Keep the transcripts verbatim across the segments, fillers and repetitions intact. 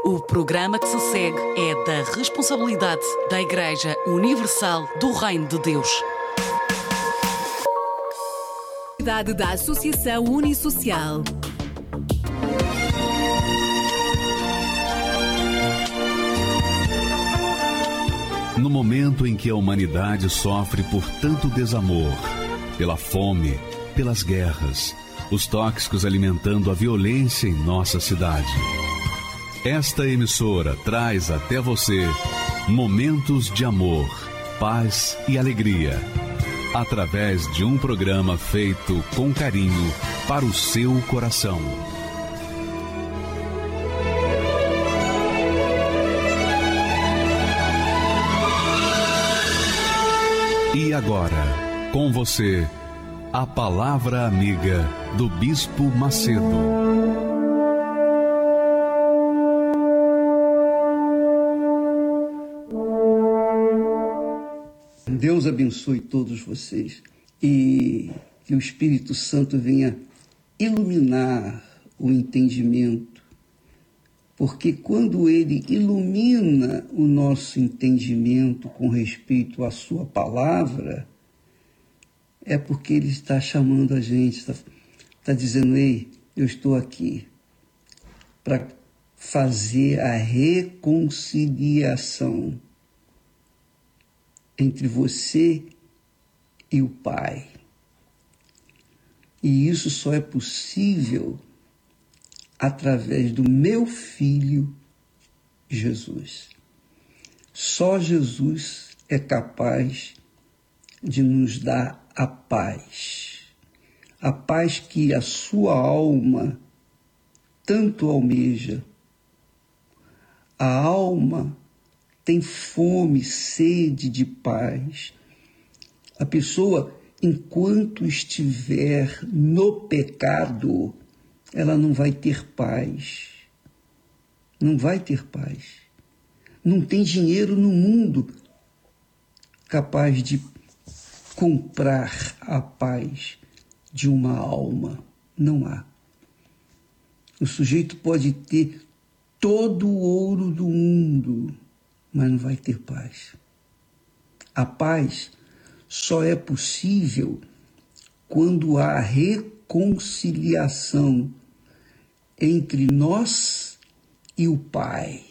O programa que se segue é da responsabilidade da Igreja Universal do Reino de Deus. Da Associação Unissocial. No momento em que a humanidade sofre por tanto desamor, pela fome, pelas guerras, os tóxicos alimentando a violência em nossa cidade, esta emissora traz até você momentos de amor, paz e alegria, através de um programa feito com carinho para o seu coração. E agora, com você, a Palavra Amiga do Bispo Macedo. Deus abençoe todos vocês e que o Espírito Santo venha iluminar o entendimento, porque quando Ele ilumina o nosso entendimento com respeito à Sua palavra, é porque Ele está chamando a gente, está, está dizendo: ei, eu estou aqui para fazer a reconciliação entre você e o Pai. E isso só é possível através do meu Filho Jesus. Só Jesus é capaz de nos dar a paz. A paz que a sua alma tanto almeja. A alma tem fome, sede de paz. A pessoa, enquanto estiver no pecado, ela não vai ter paz. Não vai ter paz. Não tem dinheiro no mundo capaz de comprar a paz de uma alma. Não há. O sujeito pode ter todo o ouro do mundo, mas não vai ter paz. A paz só é possível quando há reconciliação entre nós e o Pai.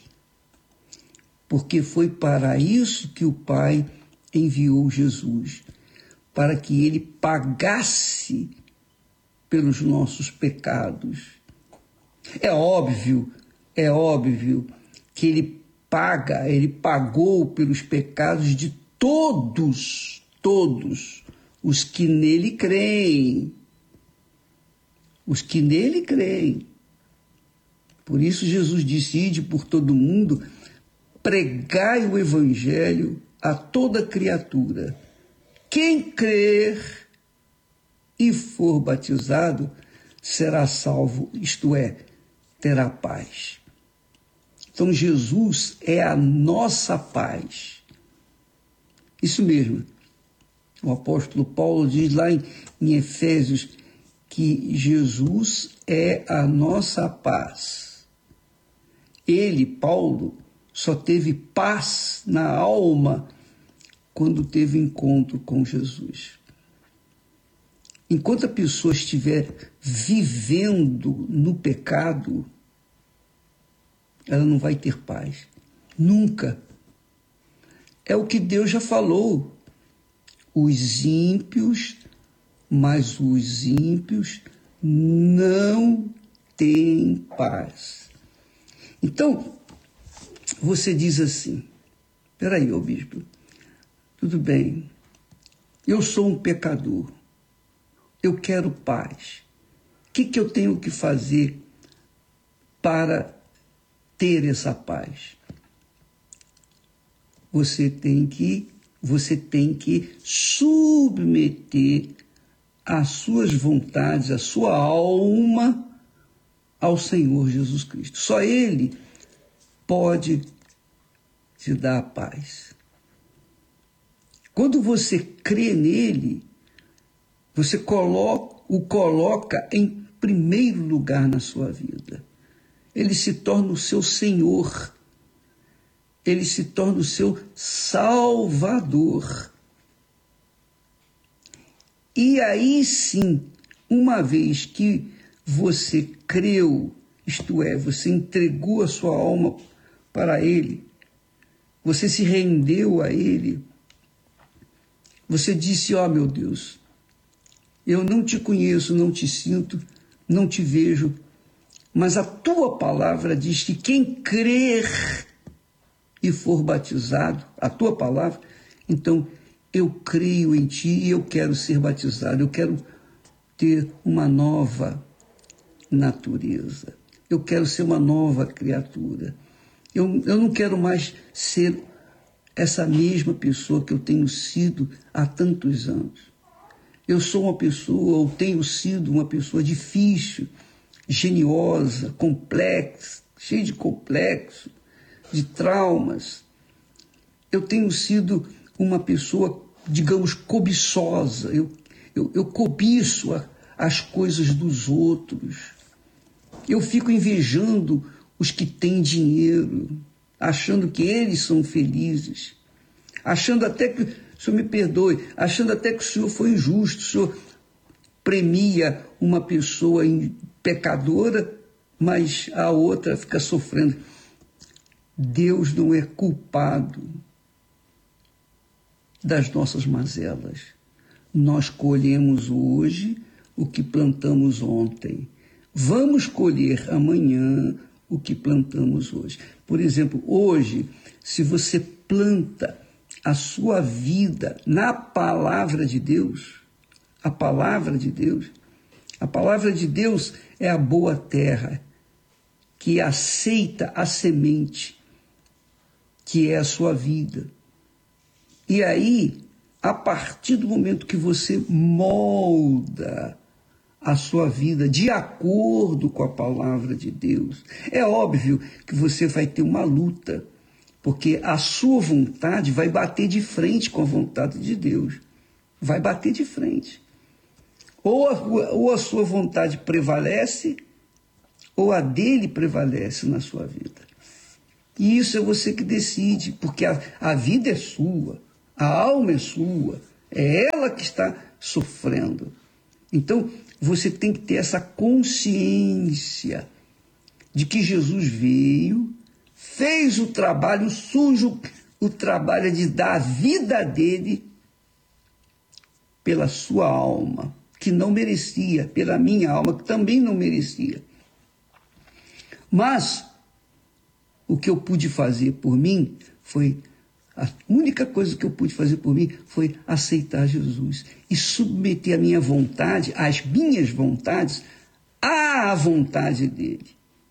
Porque foi para isso que o Pai enviou Jesus, para que Ele pagasse pelos nossos pecados. É óbvio, é óbvio que Ele paga, Ele pagou pelos pecados de todos, todos os que nele creem. Os que nele creem. Por isso Jesus disse: ide por todo mundo, pregai o evangelho a toda criatura. Quem crer e for batizado será salvo, isto é, terá paz. Então Jesus é a nossa paz. Isso mesmo. O apóstolo Paulo diz lá em, em Efésios que Jesus é a nossa paz. Ele, Paulo, só teve paz na alma quando teve encontro com Jesus. Enquanto a pessoa estiver vivendo no pecado, ela não vai ter paz. Nunca. É o que Deus já falou. Os ímpios, mas os ímpios não têm paz. Então, você diz assim: peraí, ô bispo, tudo bem, eu sou um pecador, eu quero paz. O que, que eu tenho que fazer para ter essa paz? Você tem que, você tem que submeter as suas vontades, a sua alma ao Senhor Jesus Cristo. Só Ele pode te dar a paz. Quando você crê nele, você coloca, o coloca em primeiro lugar na sua vida. ele se torna o seu Senhor, ele se torna o seu Salvador. E aí sim, uma vez que você creu, isto é, você entregou a sua alma para ele, você se rendeu a ele, você disse: ó, meu Deus, eu não te conheço, não te sinto, não te vejo, mas a tua palavra diz que quem crer e for batizado, a tua palavra, então eu creio em ti e eu quero ser batizado, eu quero ter uma nova natureza, eu quero ser uma nova criatura, eu, eu não quero mais ser essa mesma pessoa que eu tenho sido há tantos anos. Eu sou uma pessoa, ou tenho sido uma pessoa difícil, geniosa, complexa, cheia de complexo, de traumas. Eu tenho sido uma pessoa, digamos, cobiçosa. Eu, eu, eu cobiço a, as coisas dos outros. Eu fico invejando os que têm dinheiro, achando que eles são felizes, achando até que, o Senhor me perdoe, achando até que o Senhor foi injusto, o Senhor premia uma pessoa pecadora, mas a outra fica sofrendo. Deus não é culpado das nossas mazelas. Nós colhemos hoje o que plantamos ontem. Vamos colher amanhã o que plantamos hoje. Por exemplo, hoje, se você planta a sua vida na palavra de Deus, a palavra de Deus, a palavra de Deus é a boa terra que aceita a semente, que é a sua vida. E aí, a partir do momento que você molda a sua vida de acordo com a palavra de Deus, é óbvio que você vai ter uma luta, porque a sua vontade vai bater de frente com a vontade de Deus. Vai bater de frente. Ou a, ou a sua vontade prevalece, ou a dele prevalece na sua vida. E isso é você que decide, porque a, a vida é sua, a alma é sua, é ela que está sofrendo. Então, você tem que ter essa consciência de que Jesus veio, fez o trabalho sujo, o trabalho de dar a vida dele pela sua alma, que não merecia, pela minha alma, que também não merecia. Mas o que eu pude fazer por mim foi, a única coisa que eu pude fazer por mim foi aceitar Jesus e submeter a minha vontade, as minhas vontades, à vontade dele.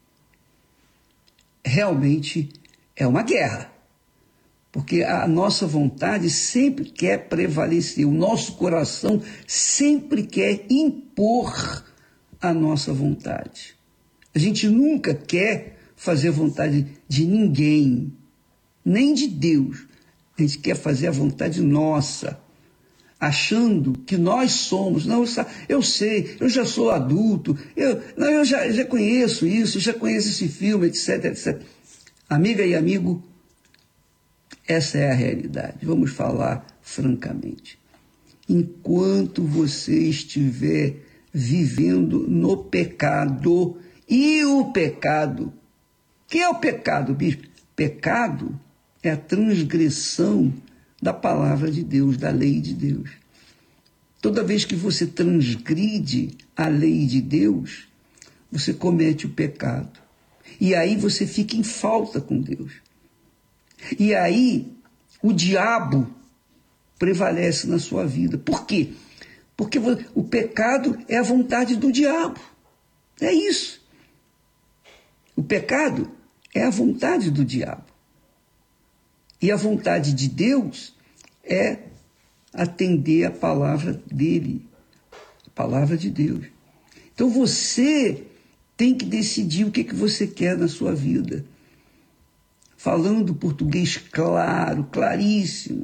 Realmente é uma guerra, porque a nossa vontade sempre quer prevalecer, o nosso coração sempre quer impor a nossa vontade. A gente nunca quer fazer a vontade de ninguém, nem de Deus. A gente quer fazer a vontade nossa, achando que nós somos. Não, eu sei, eu já sou adulto, eu, não, eu já, já conheço isso, já conheço esse filme, etc, etcétera. Amiga e amigo, essa é a realidade. Vamos falar francamente. Enquanto você estiver vivendo no pecado, e o pecado, o que é o pecado, bispo? Pecado é a transgressão da palavra de Deus, da lei de Deus. Toda vez que você transgride a lei de Deus, você comete o pecado. E aí você fica em falta com Deus. E aí o diabo prevalece na sua vida. Por quê? Porque o pecado é a vontade do diabo. É isso. O pecado é a vontade do diabo. E a vontade de Deus é atender a palavra dele, a palavra de Deus. Então você tem que decidir o que, que você quer na sua vida. Falando português claro, claríssimo.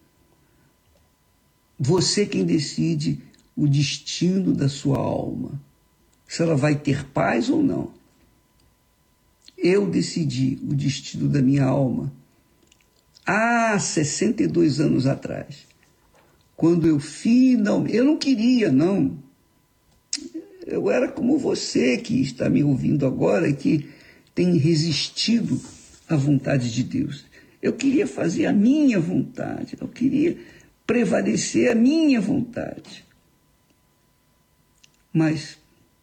Você quem decide o destino da sua alma. Se ela vai ter paz ou não. eu decidi o destino da minha alma há sessenta e dois anos atrás, quando eu finalmente... Eu não queria, não. Eu era como você que está me ouvindo agora e que tem resistido à vontade de Deus. Eu queria fazer a minha vontade, eu queria prevalecer a minha vontade. Mas,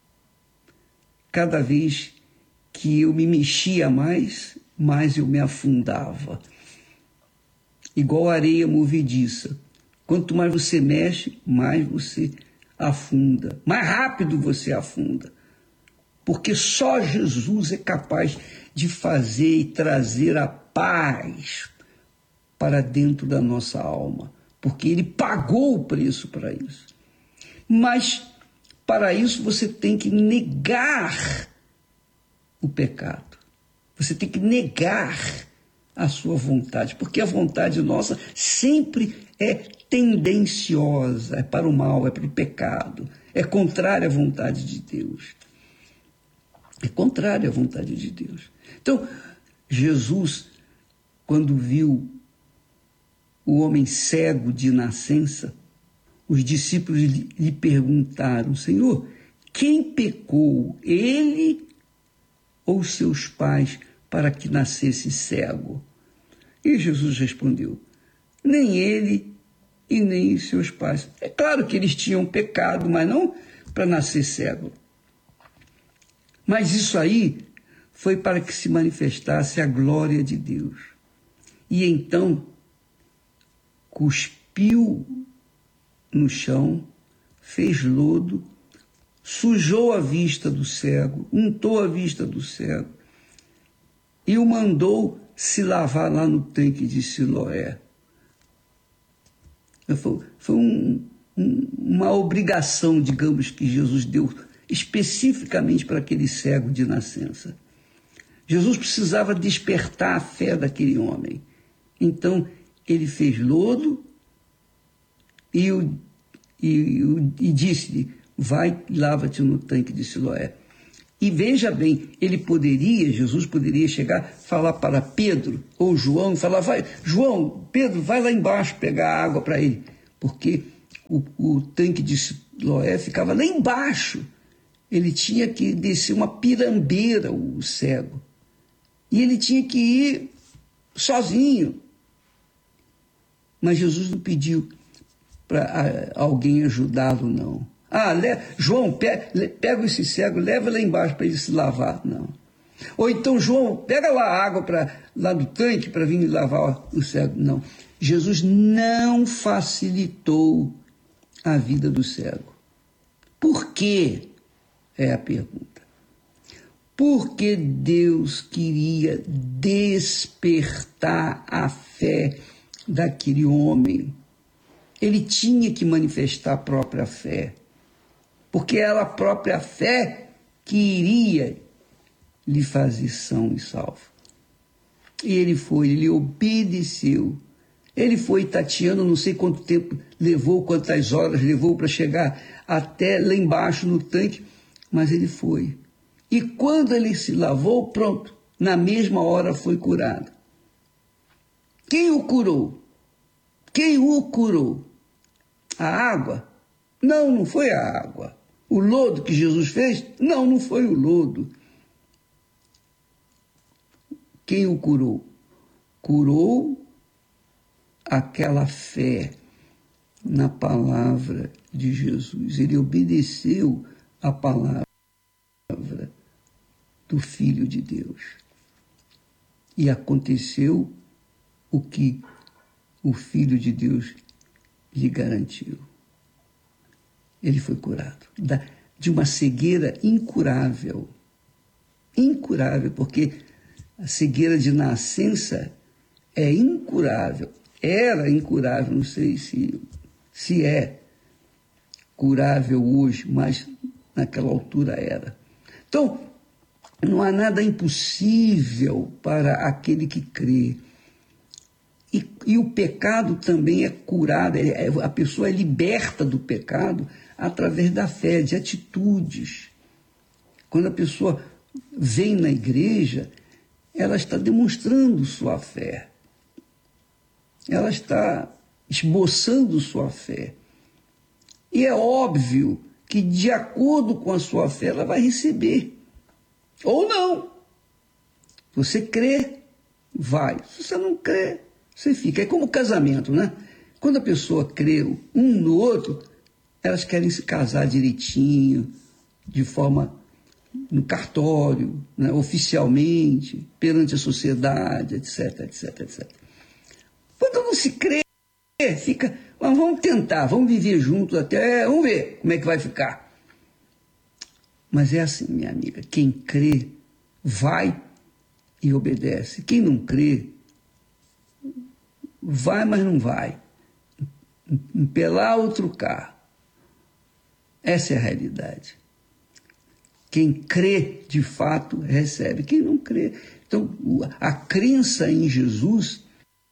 cada vez que eu me mexia mais, mais eu me afundava. Igual areia movediça. Quanto mais você mexe, mais você afunda. Mais rápido você afunda. Porque só Jesus é capaz de fazer e trazer a paz para dentro da nossa alma. Porque Ele pagou o preço para isso. Mas, para isso, você tem que negar o pecado. Você tem que negar a sua vontade, porque a vontade nossa sempre é tendenciosa, é para o mal, é para o pecado, é contrária à vontade de Deus. É contrária à vontade de Deus. Então, Jesus, quando viu o homem cego de nascença, os discípulos lhe perguntaram: Senhor, quem pecou, ele ou seus pais, para que nascesse cego? E Jesus respondeu: nem ele e nem seus pais. É claro que eles tinham pecado, mas não para nascer cego. Mas isso aí foi para que se manifestasse a glória de Deus. E então cuspiu no chão, fez lodo, sujou a vista do cego, untou a vista do cego e o mandou se lavar lá no tanque de Siloé. Foi, foi um, um, uma obrigação, digamos, que Jesus deu especificamente para aquele cego de nascença. Jesus precisava despertar a fé daquele homem. Então, ele fez lodo e, o, e, e disse-lhe: vai, lava-te no tanque de Siloé. E veja bem, ele poderia, Jesus poderia chegar, falar para Pedro ou João, falar: vai, João, Pedro, vai lá embaixo pegar água para ele, porque o, o tanque de Siloé ficava lá embaixo. Ele tinha que descer uma pirambeira, o cego, e ele tinha que ir sozinho. Mas Jesus não pediu para alguém ajudá-lo, não. Ah, le... João, pega, pega esse cego, leva lá embaixo para ele se lavar. Não. Ou então, João, pega lá a água pra, lá do tanque para vir lavar o cego. Não. Jesus não facilitou a vida do cego. Por quê? É a pergunta. Porque Deus queria despertar a fé daquele homem. Ele tinha que manifestar a própria fé, porque era a própria fé que iria lhe fazer são e salvo. E ele foi, ele obedeceu. Ele foi tateando, não sei quanto tempo levou, quantas horas levou para chegar até lá embaixo no tanque, mas ele foi. E quando ele se lavou, pronto, na mesma hora foi curado. Quem o curou? Quem o curou? A água? Não, não foi a água. O lodo que Jesus fez? Não, não foi o lodo. Quem o curou? Curou aquela fé na palavra de Jesus. Ele obedeceu a palavra do Filho de Deus. E aconteceu o que o Filho de Deus lhe garantiu. Ele foi curado de uma cegueira incurável. Incurável, porque a cegueira de nascença é incurável. Era incurável, não sei se, se é curável hoje, mas naquela altura era. Então, não há nada impossível para aquele que crê. E, e o pecado também é curado, é, a pessoa é liberta do pecado através da fé, de atitudes. Quando a pessoa vem na igreja, ela está demonstrando sua fé. Ela está esboçando sua fé. E é óbvio que, de acordo com a sua fé, ela vai receber. Ou não. Você crê, vai. Se você não crê, você fica. É como casamento, né? Quando a pessoa crê um no outro, elas querem se casar direitinho, de forma no cartório, né, oficialmente, perante a sociedade, etc, etc, etcétera. Quando não se crê, fica, mas vamos tentar, vamos viver juntos até, vamos ver como é que vai ficar. Mas é assim, minha amiga, quem crê, vai e obedece. Quem não crê, vai, mas não vai. Empelar ou trucar. Essa é a realidade. Quem crê, de fato, recebe. Quem não crê... Então, a crença em Jesus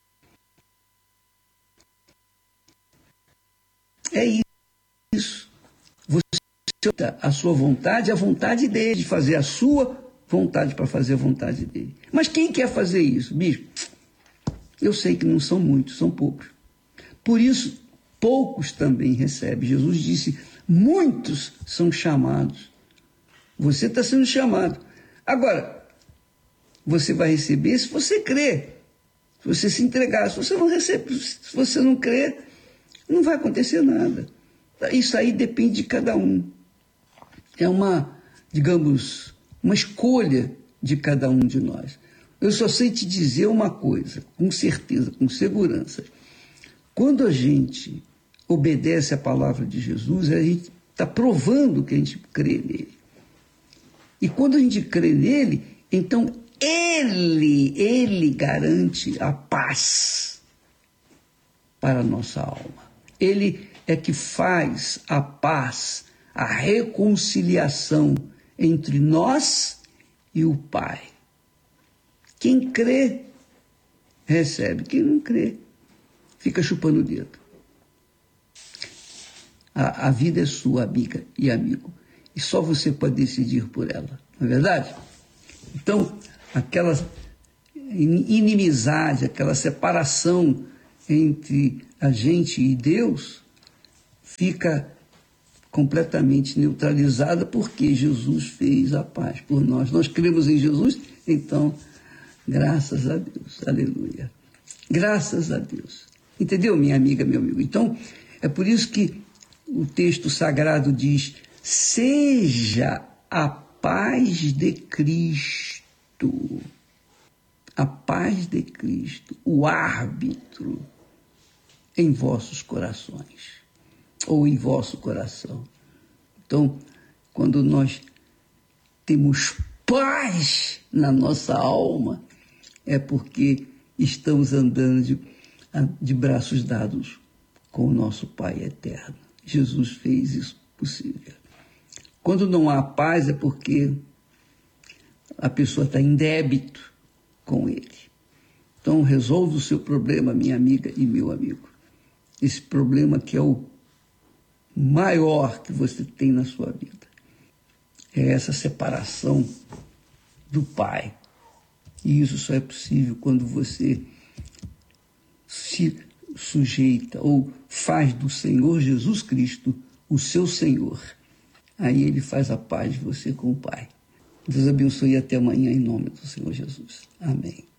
é isso. Você a sua vontade, a vontade dele, de fazer a sua vontade para fazer a vontade dele. Mas quem quer fazer isso, bispo? Eu sei que não são muitos, são poucos. Por isso, poucos também recebem. Jesus disse, muitos são chamados. Você está sendo chamado. Agora, você vai receber se você crer, se você se entregar. Se você não receber, se você não crer, não vai acontecer nada. Isso aí depende de cada um. É uma, digamos, uma escolha de cada um de nós. Eu só sei te dizer uma coisa, com certeza, com segurança. Quando a gente obedece à palavra de Jesus, a gente está provando que a gente crê nele. E quando a gente crê nele, então ele, ele garante a paz para a nossa alma. Ele é que faz a paz, a reconciliação entre nós e o Pai. Quem crê, recebe. Quem não crê, fica chupando o dedo. A, a vida é sua, amiga e amigo. E só você pode decidir por ela, não é verdade? Então, aquela inimizade, aquela separação entre a gente e Deus fica completamente neutralizada porque Jesus fez a paz por nós. Nós cremos em Jesus, então, graças a Deus, aleluia. Graças a Deus. Entendeu, minha amiga, meu amigo? Então, é por isso que o texto sagrado diz, seja a paz de Cristo, a paz de Cristo, o árbitro em vossos corações, ou em vosso coração. Então, quando nós temos paz na nossa alma, é porque estamos andando de, de braços dados com o nosso Pai eterno. Jesus fez isso possível. Quando não há paz é porque a pessoa está em débito com ele. Então, resolva o seu problema, minha amiga e meu amigo. Esse problema que é o maior que você tem na sua vida. É essa separação do Pai. E isso só é possível quando você se sujeita ou faz do Senhor Jesus Cristo o seu Senhor. Aí ele faz a paz de você com o Pai. Deus abençoe e até amanhã em nome do Senhor Jesus. Amém.